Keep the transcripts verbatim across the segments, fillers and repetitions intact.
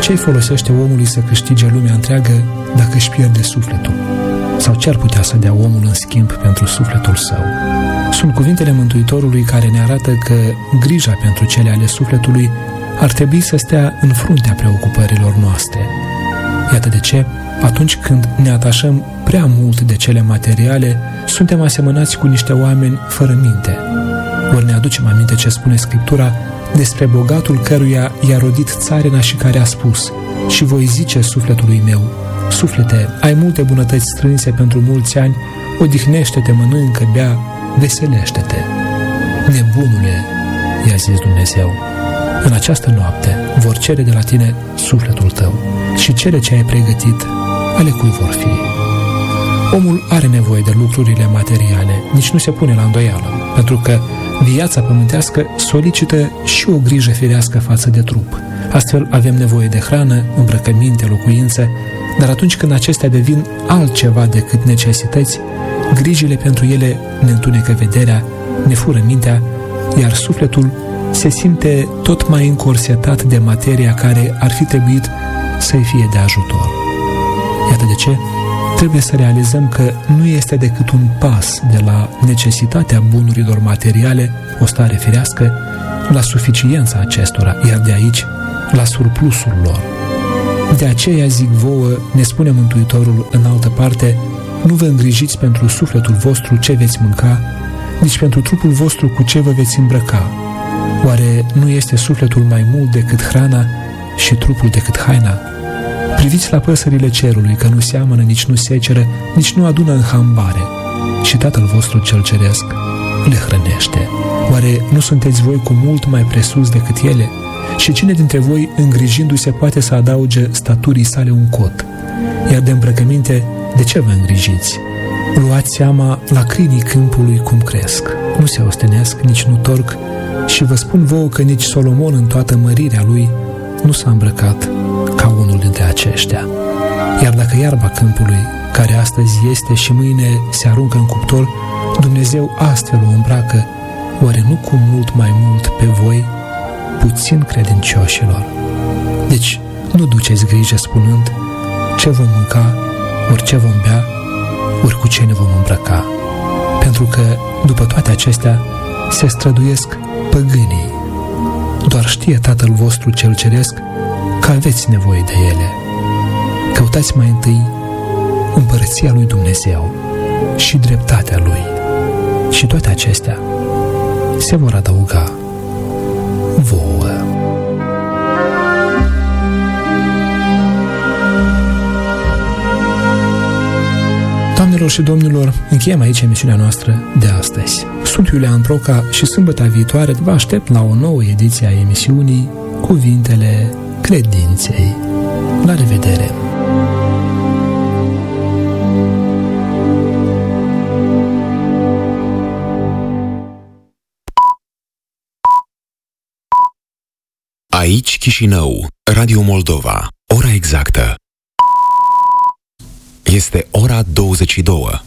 Ce-i folosește omului să câștige lumea întreagă dacă își pierde sufletul? Sau ce ar putea să dea omul în schimb pentru sufletul său? Sunt cuvintele Mântuitorului care ne arată că grija pentru cele ale sufletului ar trebui să stea în fruntea preocupărilor noastre. Iată de ce, atunci când ne atașăm prea mult de cele materiale, suntem asemănați cu niște oameni fără minte. Ori ne aducem aminte ce spune Scriptura despre bogatul căruia i-a rodit țarina și care a spus: și voi zice sufletului meu, suflete, ai multe bunătăți strânse pentru mulți ani, odihnește-te, mănâncă, bea, veselește-te. Nebunule, i-a zis Dumnezeu, în această noapte vor cere de la tine sufletul tău și cele ce ai pregătit, ale cui vor fi. Omul are nevoie de lucrurile materiale, nici nu se pune la îndoială, pentru că viața pământească solicită și o grijă firească față de trup. Astfel avem nevoie de hrană, îmbrăcăminte, locuințe, dar atunci când acestea devin altceva decât necesități, grijile pentru ele ne întunecă vederea, ne fură mintea, iar sufletul se simte tot mai încorsetat de materia care ar fi trebuit să-i fie de ajutor. Iată de ce trebuie să realizăm că nu este decât un pas de la necesitatea bunurilor materiale, o stare firească, la suficiența acestora, iar de aici la surplusul lor. De aceea zic vouă, ne spune Mântuitorul în altă parte, nu vă îngrijiți pentru sufletul vostru ce veți mânca, nici pentru trupul vostru cu ce vă veți îmbrăca. Oare nu este sufletul mai mult decât hrana și trupul decât haina? Priviți la păsările cerului, că nu seamănă, nici nu seceră, nici nu adună în hambare, și Tatăl vostru cel ceresc le hrănește. Oare nu sunteți voi cu mult mai presus decât ele? Și cine dintre voi, îngrijindu-se, poate să adauge staturii sale un cot? Iar de îmbrăcăminte, de ce vă îngrijiți? Luați seama la crinii câmpului cum cresc. Nu se ostenesc, nici nu torc, și vă spun vouă că nici Solomon în toată mărirea lui nu s-a îmbrăcat ca unul dintre aceștia. Iar dacă iarba câmpului, care astăzi este și mâine se aruncă în cuptor, Dumnezeu astfel o îmbracă, oare nu cu mult mai mult pe voi, puțin credincioșilor? Deci, nu duceți grijă spunând ce vom mânca, ori ce vom bea, ori cu ce ne vom îmbrăca. Pentru că, după toate acestea, se străduiesc păgânii. Doar știe Tatăl vostru cel ceresc că aveți nevoie de ele. Căutați mai întâi împărăția lui Dumnezeu și dreptatea lui, și toate acestea se vor adăuga vouă. Doamnelor și domnilor, încheiem aici emisiunea noastră de astăzi. Sunt Iulian Proca și sâmbătă viitoare vă aștept la o nouă ediție a emisiunii Cuvintele Credinței. La revedere! Aici Chișinău, Radio Moldova, ora exactă. Este ora douăzeci și două.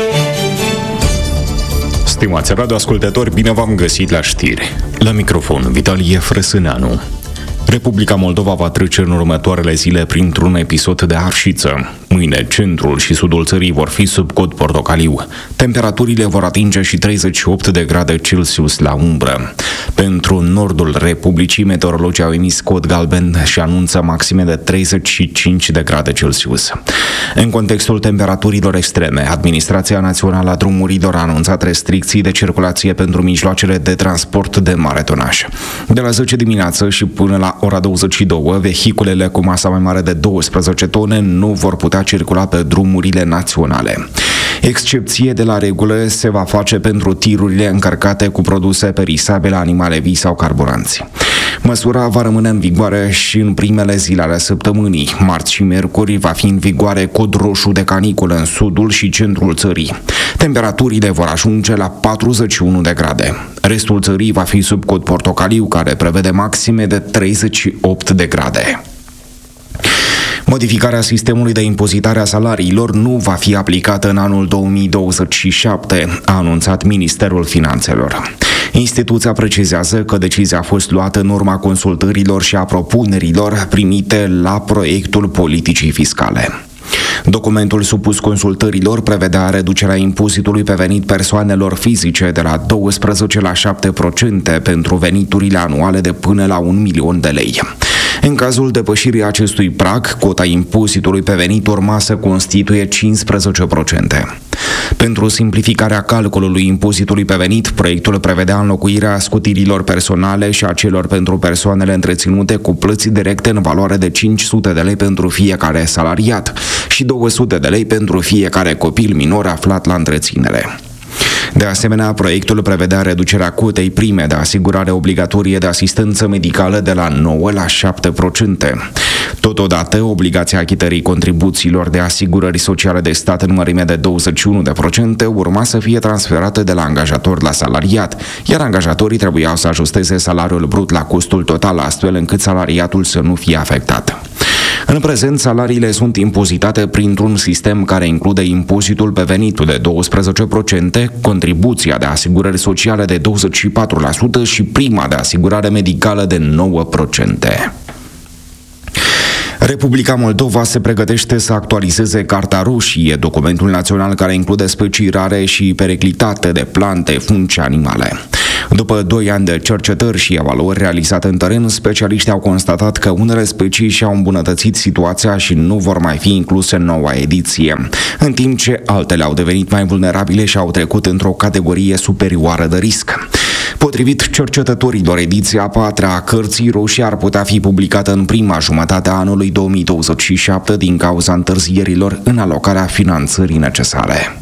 Stimați radioascultători, bine v-am găsit la știri. La microfon, Vitalie Frăsâneanu. Republica Moldova va trece în următoarele zile printr-un episod de arșiță. Mâine, centrul și sudul țării vor fi sub cod portocaliu. Temperaturile vor atinge și treizeci și opt de grade Celsius la umbră. Pentru nordul Republicii, meteorologii au emis cod galben și anunță maxime de treizeci și cinci de grade Celsius. În contextul temperaturilor extreme, Administrația Națională a Drumurilor a anunțat restricții de circulație pentru mijloacele de transport de mare tonaj. De la zece dimineață și până la ora douăzeci și două, vehiculele cu masa mai mare de douăsprezece tone nu vor putea circula pe drumurile naționale. Excepție de la regulă se va face pentru tirurile încărcate cu produse perisabile, animale vii sau carburanți. Măsura va rămâne în vigoare și în primele zile ale săptămânii. Marți și miercuri va fi în vigoare cod roșu de caniculă în sudul și centrul țării. Temperaturile vor ajunge la patruzeci și unu de grade. Restul țării va fi sub cod portocaliu, care prevede maxime de treizeci și opt de grade. Modificarea sistemului de impozitare a salariilor nu va fi aplicată în anul două mii douăzeci și șapte, a anunțat Ministerul Finanțelor. Instituția precizează că decizia a fost luată în urma consultărilor și a propunerilor primite la proiectul politicii fiscale. Documentul supus consultărilor prevedea reducerea impozitului pe venit persoanelor fizice de la doisprezece la șapte la sută pentru veniturile anuale de până la un milion de lei. În cazul depășirii acestui prag, cota impozitului pe venit urma să constituie cincisprezece la sută. Pentru simplificarea calculului impozitului pe venit, proiectul prevedea înlocuirea scutirilor personale și a celor pentru persoanele întreținute cu plăți directe în valoare de cinci sute de lei pentru fiecare salariat și două sute de lei pentru fiecare copil minor aflat la întreținere. De asemenea, proiectul prevedea reducerea cotei prime de asigurare obligatorie de asistență medicală de la nouă la șapte la sută. Totodată, obligația achitării contribuțiilor de asigurări sociale de stat în mărime de douăzeci și unu la sută urma să fie transferată de la angajator la salariat, iar angajatorii trebuiau să ajusteze salariul brut la costul total, astfel încât salariatul să nu fie afectat. În prezent, salariile sunt impozitate printr-un sistem care include impozitul pe venitul de doisprezece la sută, contribuția de asigurări sociale de douăzeci și patru la sută și prima de asigurare medicală de nouă la sută. Republica Moldova se pregătește să actualizeze Carta Roșie, documentul național care include specii rare și periclitate de plante, fungi și animale. După doi ani de cercetări și evaluări realizate în teren, specialiștii au constatat că unele specii și-au îmbunătățit situația și nu vor mai fi incluse în noua ediție, în timp ce altele au devenit mai vulnerabile și au trecut într-o categorie superioară de risc. Potrivit cercetătorilor, ediția a patra a Cărții Roșii ar putea fi publicată în prima jumătate a anului două mii douăzeci și șapte din cauza întârzierilor în alocarea finanțării necesare.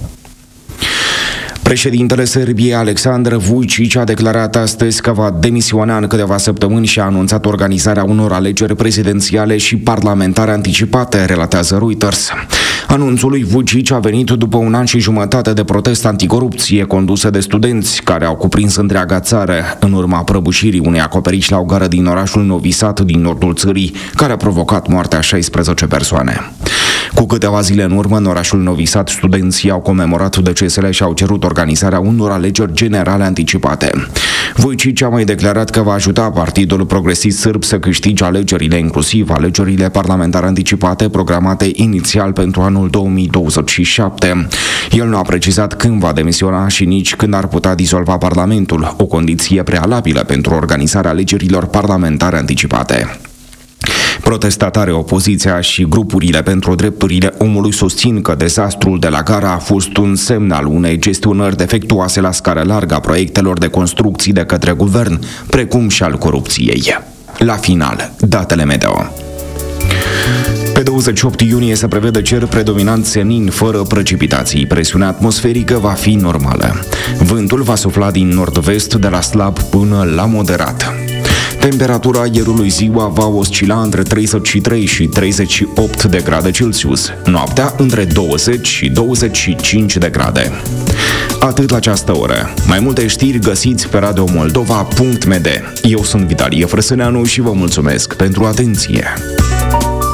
Președintele Serbiei, Aleksandar Vučić, a declarat astăzi că va demisiona în câteva săptămâni și a anunțat organizarea unor alegeri prezidențiale și parlamentare anticipate, relatează Reuters. Anunțul lui Vučić a venit după un an și jumătate de protest anticorupție conduse de studenți care au cuprins întreaga țară în urma prăbușirii unei acoperiși la o gară din orașul Novi Sad din nordul țării, care a provocat moartea a șaisprezece persoane. Cu câteva zile în urmă, în orașul Novi Sad, studenții au comemorat decesele și au cerut organizarea unor alegeri generale anticipate. Vučić a mai declarat că va ajuta Partidul Progresist Sârb să câștige alegerile, inclusiv alegerile parlamentare anticipate programate inițial pentru anul două mii douăzeci și șapte. El nu a precizat când va demisiona și nici când ar putea dizolva Parlamentul, o condiție prealabilă pentru organizarea alegerilor parlamentare anticipate. Protestatare, opoziția și grupurile pentru drepturile omului susțin că dezastrul de la gara a fost un semn al unei gestionări defectuoase la scară largă a proiectelor de construcții de către guvern, precum și al corupției. La final, datele meteo. Pe douăzeci și opt iunie se prevede cer predominant senin, fără precipitații. Presiunea atmosferică va fi normală. Vântul va sufla din nord-vest de la slab până la moderat. Temperatura aerului ziua va oscila între treizeci și trei și treizeci și opt de grade Celsius, noaptea între douăzeci și douăzeci și cinci de grade. Atât la această oră. Mai multe știri găsiți pe radio moldova punct m d. Eu sunt Vitalie Frăsâneanu și vă mulțumesc pentru atenție.